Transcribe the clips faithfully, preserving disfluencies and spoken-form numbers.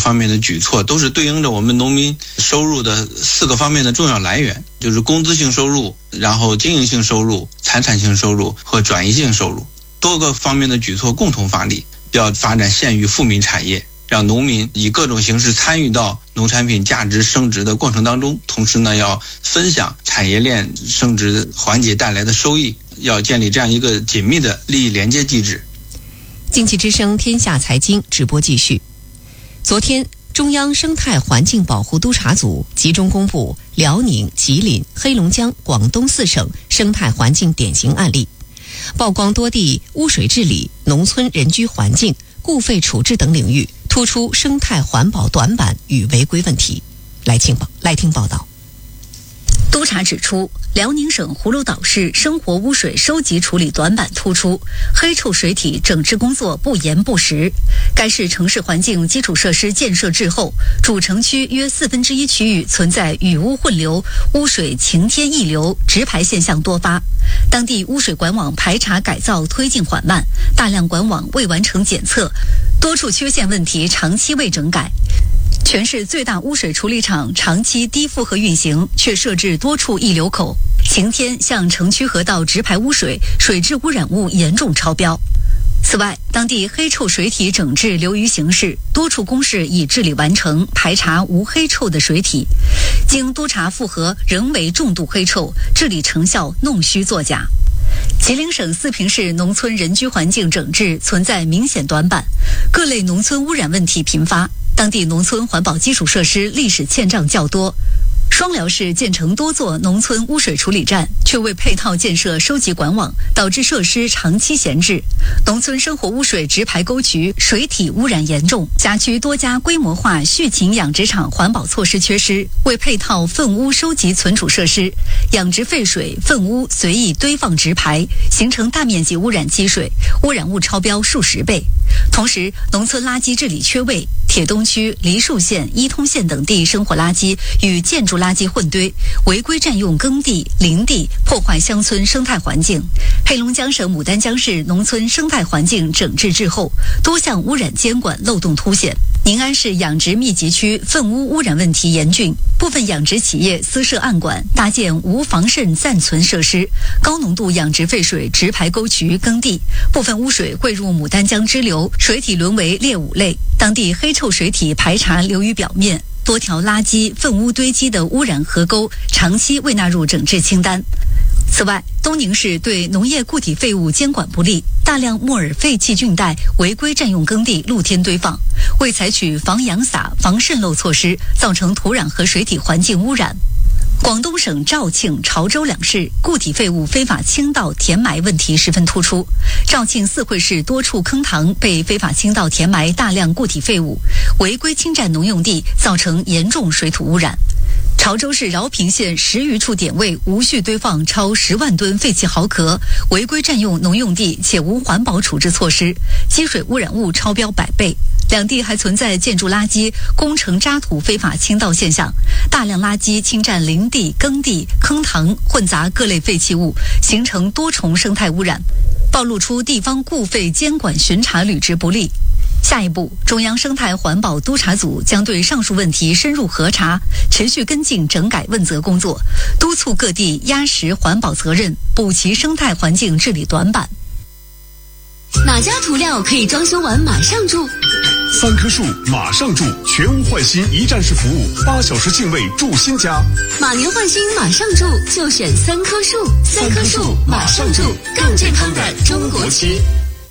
方面的举措，都是对应着我们农民收入的四个方面的重要来源，就是工资性收入，然后经营性收入、财产性收入和转移性收入，多个方面的举措共同发力，要发展县域富民产业，让农民以各种形式参与到农产品价值升值的过程当中，同时呢，要分享产业链升值环节带来的收益，要建立这样一个紧密的利益连接机制。 经济之声天下财经直播继续。昨天，中央生态环境保护督察组集中公布辽宁、吉林、黑龙江、广东四省生态环境典型案例，曝光多地污水治理、农村人居环境、固废处置等领域突出生态环保短板与违规问题。来听报来听报道。 督察指出，辽宁省葫芦岛市生活污水收集处理短板突出，黑臭水体整治工作不严不实。该市城市环境基础设施建设滞后，主城区约四分之一区域存在雨污混流、污水晴天溢流、直排现象多发。当地污水管网排查改造推进缓慢，大量管网未完成检测，多处缺陷问题长期未整改。全市最大污水处理厂长期低负荷运行，却设置多处溢流口，晴天向城区河道直排污水，水质污染物严重超标。此外，当地黑臭水体整治流于形式，多处工事已治理完成，排查无黑臭的水体，经督查复核仍为重度黑臭，治理成效弄虚作假。吉林省四平市农村人居环境整治存在明显短板，各类农村污染问题频发，当地农村环保基础设施历史欠账较多。双辽市建成多座农村污水处理站，却未配套建设收集管网，导致设施长期闲置。农村生活污水直排沟渠水体污染严重，辖区多家规模化畜禽养殖场环保措施缺失，未配套粪污收集存储设施，养殖废水、粪污随意堆放直排，形成大面积污染积水，污染物超标数十倍。同时，农村垃圾治理缺位，铁东区、梨树县、伊通县等地生活垃圾与建筑垃圾混堆，违规占用耕地、林地，破坏乡村生态环境。黑龙江省牡丹江市农村生态环境整治滞后，多项污染监管漏洞凸显。宁安市养殖密集区粪污污染问题严峻，部分养殖企业私设暗管，搭建无防渗暂存设施，高浓度养殖废水直排沟渠耕地，部分污水汇入牡丹江支流，水体沦为劣五类。当地黑臭水体排查流于表面，多条垃圾、粪污堆积的污染河沟长期未纳入整治清单。此外，东宁市对农业固体废物监管不力，大量木耳废弃菌袋违规占用耕地露天堆放，未采取防扬洒、防渗漏措施，造成土壤和水体环境污染。广东省肇庆、潮州两市固体废物非法倾倒填埋问题十分突出。肇庆四惠市多处坑塘被非法倾倒填埋大量固体废物，违规侵占农用地，造成严重水土污染。潮州市饶平县十余处点位无序堆放超十万吨废弃蚝壳，违规占用农用地且无环保处置措施，积水污染物超标百倍。两地还存在建筑垃圾、工程渣土非法倾倒现象，大量垃圾侵占林地、耕地、坑塘，混杂各类废弃物，形成多重生态污染，暴露出地方固废监管巡查履职不力。下一步，中央生态环保督察组将对上述问题深入核查，持续跟进整改问责工作，督促各地压实环保责任，补齐生态环境治理短板。 哪家涂料可以装修完马上住？ 三棵树马上住，全屋换新一站式服务，八小时净位住新家。 马年换新马上住，就选三棵树。三棵树马上住，更健康的中国区。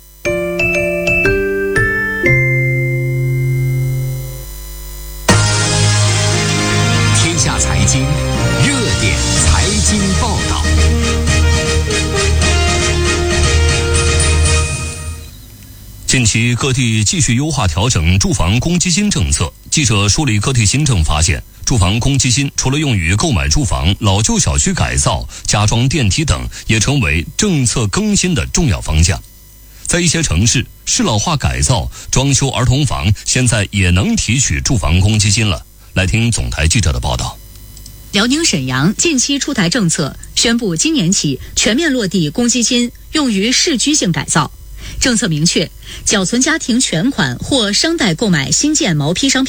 天下财经热点财经报道。近期各地继续优化调整住房公积金政策。记者梳理各地新政发现，住房公积金除了用于购买住房、老旧小区改造、加装电梯等，也成为政策更新的重要方向。在一些城市，适老化改造、装修儿童房现在也能提取住房公积金了。来听总台记者的报道。 辽宁沈阳近期出台政策，宣布今年起全面落地公积金用于市居性改造。政策明确，缴存家庭全款或商贷购买新建毛坯商品